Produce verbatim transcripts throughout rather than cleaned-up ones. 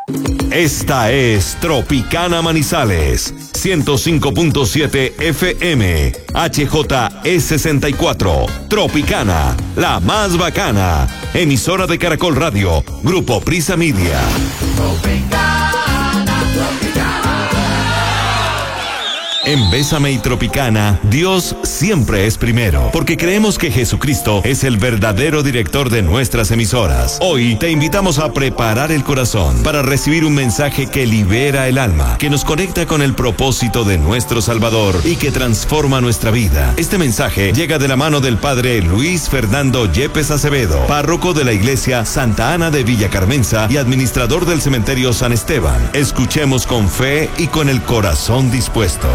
Esta es Tropicana Manizales, ciento cinco punto siete F M, H J E sesenta y cuatro, Tropicana, la más bacana, emisora de Caracol Radio, Grupo Prisa Media. Tropicana, Tropicana. En Bésame y Tropicana, Dios siempre es primero, porque creemos que Jesucristo es el verdadero director de nuestras emisoras. Hoy te invitamos a preparar el corazón para recibir un mensaje que libera el alma, que nos conecta con el propósito de nuestro Salvador y que transforma nuestra vida. Este mensaje llega de la mano del Padre Luis Fernando Yepes Acevedo, párroco de la Iglesia Santa Ana de Villa Carmenza y administrador del Cementerio San Esteban. Escuchemos con fe y con el corazón dispuesto.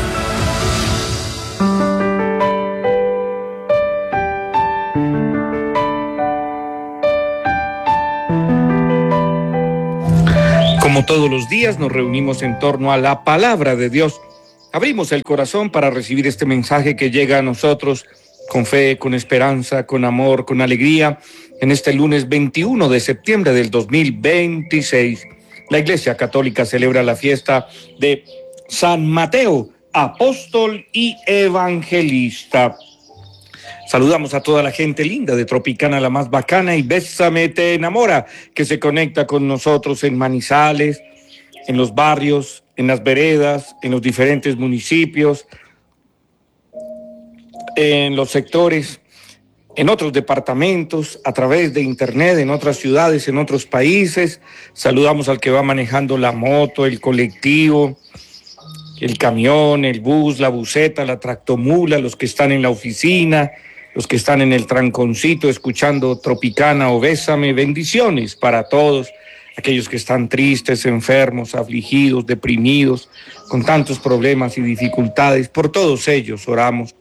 Como todos los días nos reunimos en torno a la palabra de Dios. Abrimos el corazón para recibir este mensaje que llega a nosotros con fe, con esperanza, con amor, con alegría, en este lunes veintiuno de septiembre del dos mil veintiséis. La Iglesia Católica celebra la fiesta de San Mateo, apóstol y evangelista. Saludamos a toda la gente linda de Tropicana, la más bacana, y Bésame te enamora, que se conecta con nosotros en Manizales, en los barrios, en las veredas, en los diferentes municipios, en los sectores, en otros departamentos, a través de internet, en otras ciudades, en otros países. Saludamos al que va manejando la moto, el colectivo, el camión, el bus, la buseta, la tractomula, los que están en la oficina, los que están en el tranconcito escuchando Tropicana o Bésame. Bendiciones para todos aquellos que están tristes, enfermos, afligidos, deprimidos, con tantos problemas y dificultades. Por todos ellos oramos.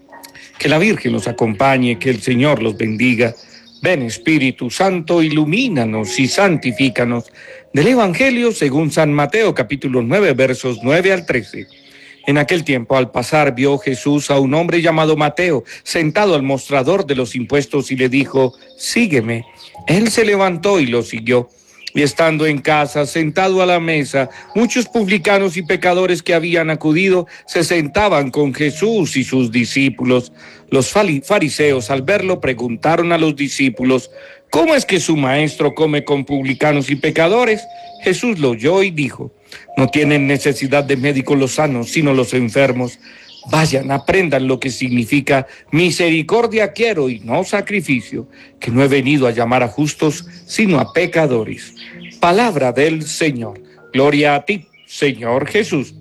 Que la Virgen los acompañe, que el Señor los bendiga. Ven, Espíritu Santo, ilumínanos y santifícanos. Del Evangelio según San Mateo, capítulo nueve, versos nueve al trece. En aquel tiempo, al pasar, vio Jesús a un hombre llamado Mateo, sentado al mostrador de los impuestos, y le dijo: sígueme. Él se levantó y lo siguió. Y estando en casa, sentado a la mesa, muchos publicanos y pecadores que habían acudido se sentaban con Jesús y sus discípulos. Los fariseos, al verlo, preguntaron a los discípulos: ¿cómo es que su maestro come con publicanos y pecadores? Jesús lo oyó y dijo: no tienen necesidad de médicos los sanos, sino los enfermos. Vayan, aprendan lo que significa misericordia quiero y no sacrificio, que no he venido a llamar a justos, sino a pecadores. Palabra del Señor. Gloria a ti, Señor Jesús.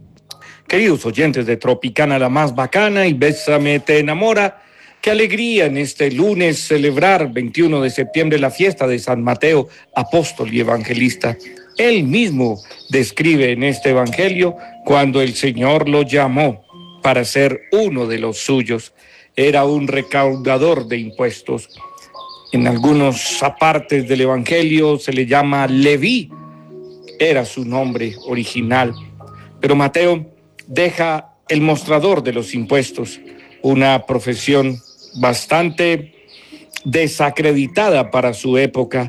Queridos oyentes de Tropicana, la más bacana, y Bésame te enamora, qué alegría en este lunes celebrar veintiuno de septiembre la fiesta de San Mateo, apóstol y evangelista. Él mismo describe en este evangelio cuando el Señor lo llamó para ser uno de los suyos. Era un recaudador de impuestos. En algunos apartes del evangelio se le llama Leví, era su nombre original. Pero Mateo deja el mostrador de los impuestos, una profesión bastante desacreditada para su época.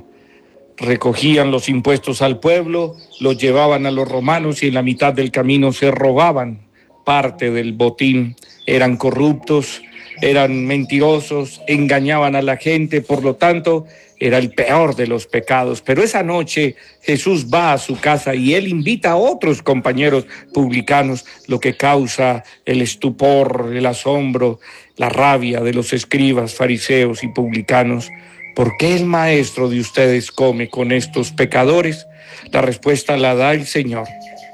Recogían los impuestos al pueblo, los llevaban a los romanos y en la mitad del camino se robaban parte del botín. Eran corruptos, eran mentirosos, engañaban a la gente, por lo tanto, era el peor de los pecados. Pero esa noche Jesús va a su casa y él invita a otros compañeros publicanos, lo que causa el estupor, el asombro, la rabia de los escribas, fariseos y publicanos. ¿Por qué el maestro de ustedes come con estos pecadores? La respuesta la da el Señor.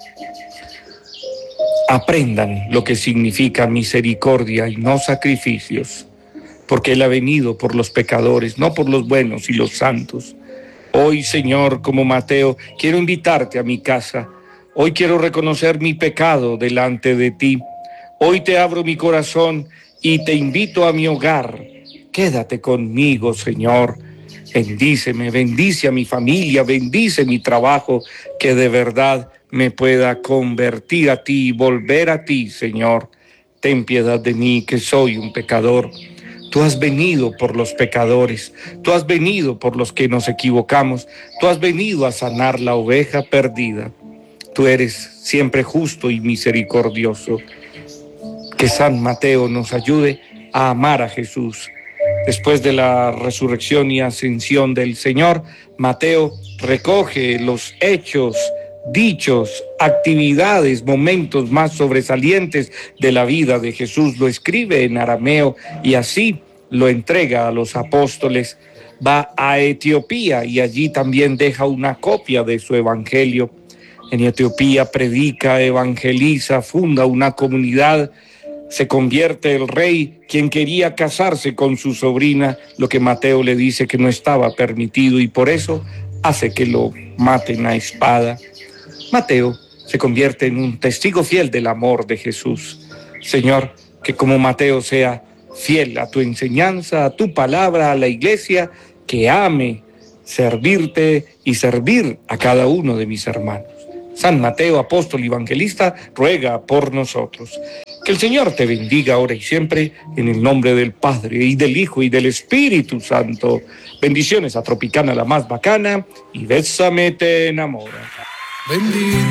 Aprendan lo que significa misericordia y no sacrificios, porque Él ha venido por los pecadores, no por los buenos y los santos. Hoy, Señor, como Mateo, quiero invitarte a mi casa. Hoy quiero reconocer mi pecado delante de ti. Hoy te abro mi corazón y te invito a mi hogar. Quédate conmigo, Señor. Bendíceme, bendice a mi familia, bendice mi trabajo, que de verdad me pueda convertir a ti y volver a ti, Señor. Ten piedad de mí, que soy un pecador. Tú has venido por los pecadores, tú has venido por los que nos equivocamos, tú has venido a sanar la oveja perdida. Tú eres siempre justo y misericordioso. Que San Mateo nos ayude a amar a Jesús. Después de la resurrección y ascensión del Señor, Mateo recoge los hechos, dichos, actividades, momentos más sobresalientes de la vida de Jesús. Lo escribe en arameo y así lo entrega a los apóstoles. Va a Etiopía y allí también deja una copia de su evangelio. En Etiopía predica, evangeliza, funda una comunidad. Se convierte el rey, quien quería casarse con su sobrina, lo que Mateo le dice que no estaba permitido, y por eso hace que lo maten a espada. Mateo se convierte en un testigo fiel del amor de Jesús. Señor, que como Mateo sea fiel a tu enseñanza, a tu palabra, a la iglesia, que ame servirte y servir a cada uno de mis hermanos. San Mateo, apóstol y evangelista, ruega por nosotros. Que el Señor te bendiga ahora y siempre, en el nombre del Padre, y del Hijo, y del Espíritu Santo. Bendiciones a Tropicana, la más bacana, y Bésame te enamora. Bendito